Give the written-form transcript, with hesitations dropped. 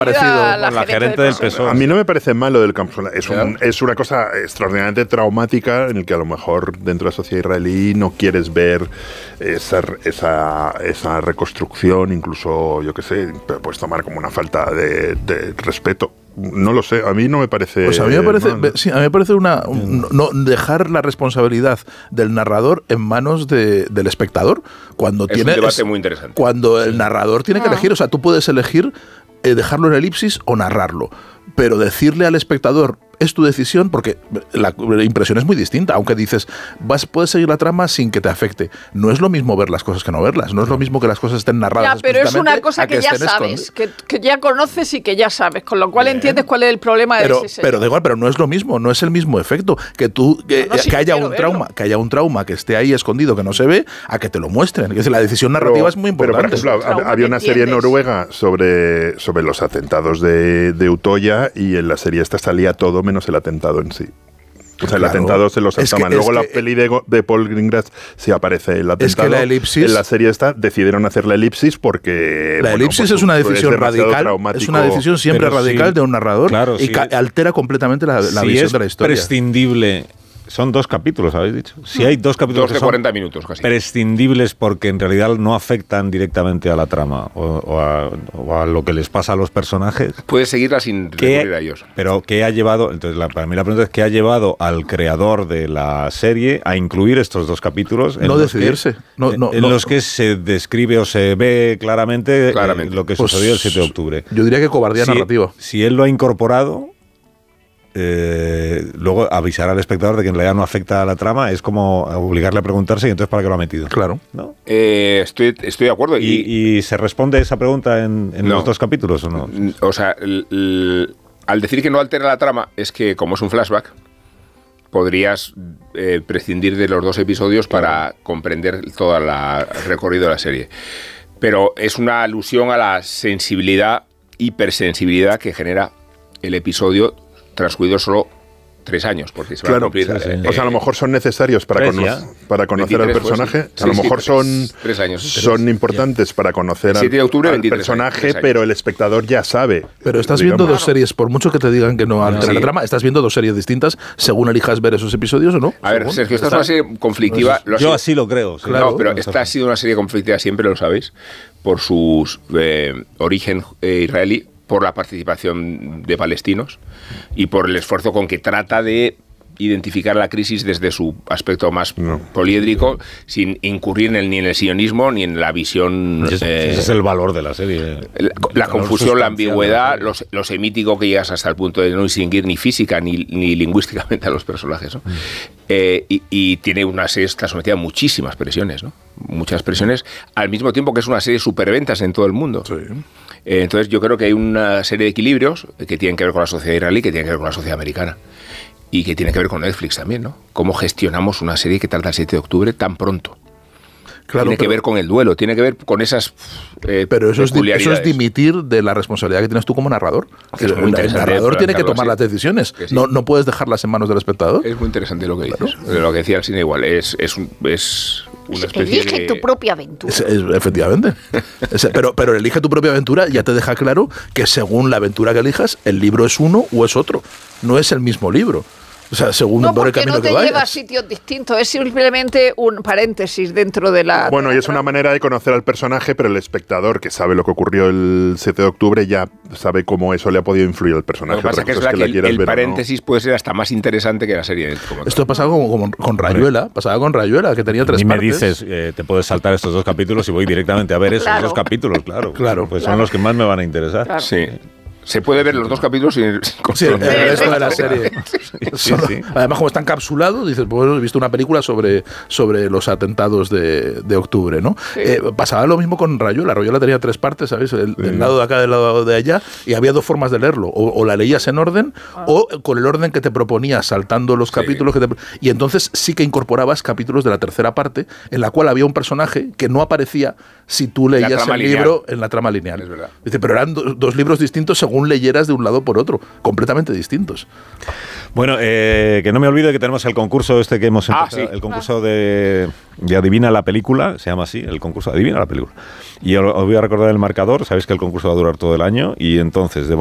la gerente del PSOE. A mí no me parece mal lo del campus. Es una cosa extraordinariamente traumática en el que a lo mejor dentro de la sociedad israelí no quieres ver esa reconstrucción, incluso, yo qué sé, puedes tomar como una falta de respeto. No lo sé, a mí no me parece. Pues a mí me parece, sí, a mí me parece no dejar la responsabilidad del narrador en manos del espectador cuando es un debate muy interesante. Cuando el narrador tiene que elegir, o sea, tú puedes elegir dejarlo en elipsis o narrarlo, pero decirle al espectador es tu decisión, porque la impresión es muy distinta, aunque dices, puedes seguir la trama sin que te afecte. No es lo mismo ver las cosas que no verlas, no es lo mismo que las cosas estén narradas. Ya, pero es una cosa que ya sabes, que ya conoces y que ya sabes, con lo cual entiendes cuál es el problema de ese serie. Pero da igual, pero no es lo mismo, no es el mismo efecto que haya un trauma que esté ahí escondido, que no se ve, a que te lo muestren. Es decir, la decisión narrativa es muy importante. Pero, por ejemplo, había una serie noruega sobre los atentados de Utoya, y en la serie esta salía todo menos el atentado en sí. O sea, el atentado se lo saltaban. Luego la peli de Paul Greengrass sí aparece el atentado. Es que la elipsis, en la serie esta decidieron hacer la elipsis porque... La elipsis es una decisión radical. Es una decisión siempre radical de un narrador, y altera completamente la visión de la historia. Es prescindible. Son 2 capítulos, habéis dicho. Si hay 2 capítulos 2 de 40 minutos casi. Prescindibles porque en realidad no afectan directamente a la trama o a lo que les pasa a los personajes. Puedes seguirla sin recurrir a ellos. Pero ¿qué ha llevado? Entonces, para mí la pregunta es ¿qué ha llevado al creador de la serie a incluir estos 2 capítulos? No decidirse. En los que se describe o se ve claramente lo que sucedió el 7 de octubre. Yo diría que cobardía narrativa. Si él lo ha incorporado... luego avisar al espectador de que en realidad no afecta a la trama es como obligarle a preguntarse, y entonces ¿para qué lo ha metido? Claro. ¿No? Estoy de acuerdo. ¿Y se responde esa pregunta en los 2 capítulos o no? O sea, al decir que no altera la trama, es que como es un flashback, podrías prescindir de los 2 episodios para comprender todo el recorrido de la serie. Pero es una alusión a la sensibilidad, hipersensibilidad que genera el episodio transcurrido solo 3 años, porque se van a cumplir. O sea, a lo mejor son necesarios para conocer al personaje. A lo mejor son importantes para conocer al personaje, pero el espectador ya sabe. Pero estás viendo 2 series, por mucho que te digan que no altera la trama, estás viendo 2 series distintas según elijas ver esos episodios o no. A ver, Sergio, esta es una serie conflictiva. Yo así lo creo. Sí. Claro, pero esta ha sido una serie conflictiva, siempre lo sabéis, por su origen israelí, por la participación de palestinos y por el esfuerzo con que trata de identificar la crisis desde su aspecto más poliédrico, sin incurrir ni en el sionismo ni en la visión... Ese es el valor de la serie. La confusión, la ambigüedad, lo semítico que llegas hasta el punto de no distinguir ni física ni lingüísticamente a los personajes, ¿no? Y tiene una serie que está sometida a muchísimas presiones, ¿no? Muchas presiones, al mismo tiempo que es una serie de superventas en todo el mundo. Sí. Entonces yo creo que hay una serie de equilibrios que tienen que ver con la sociedad israelí, que tienen que ver con la sociedad americana y que tienen que ver con Netflix también, ¿no? Cómo gestionamos una serie que trata el 7 de octubre tan pronto. Claro, tiene que ver con el duelo, tiene que ver con esas pero eso es dimitir de la responsabilidad que tienes tú como narrador. Es muy interesante. El narrador tiene que tomar las decisiones, no puedes dejarlas en manos del espectador. Es muy interesante lo que dices. Lo que decía el cine igual, es una especie elige tu propia aventura. Efectivamente. pero elige tu propia aventura, ya te deja claro que según la aventura que elijas, el libro es uno o es otro. No es el mismo libro. O sea, según por el camino que vayas. No te lleva a sitios distintos, es simplemente un paréntesis dentro de la... Bueno, y es una manera de conocer al personaje, pero el espectador que sabe lo que ocurrió el 7 de octubre ya sabe cómo eso le ha podido influir al personaje. Lo que pasa es que el paréntesis puede ser hasta más interesante que la serie. Esto ha pasado como con Rayuela, que tenía 3 partes. Y me dices, te puedes saltar estos 2 capítulos y voy directamente a ver esos 2 capítulos, claro. Pues son los que más me van a interesar. Claro. Sí. Se puede ver los 2 capítulos sin el resto de la serie. Sí. Además, como está encapsulado, dices, pues he visto una película sobre los atentados de octubre, ¿no? Sí. Pasaba lo mismo con Rayuela. Rayuela tenía 3 partes, ¿sabes? Del lado de acá, del lado de allá, y había 2 formas de leerlo. O la leías en orden, o con el orden que te proponías, saltando los capítulos. Y entonces sí que incorporabas capítulos de la tercera parte, en la cual había un personaje que no aparecía si tú leías el libro en la trama lineal. Es verdad. Dice, pero eran 2 libros distintos según según leyeras de un lado por otro, completamente distintos. Bueno, que no me olvide que tenemos el concurso que hemos empezado, el concurso de Adivina la película, se llama así, el concurso Adivina la película. Y os voy a recordar el marcador, sabéis que el concurso va a durar todo el año y entonces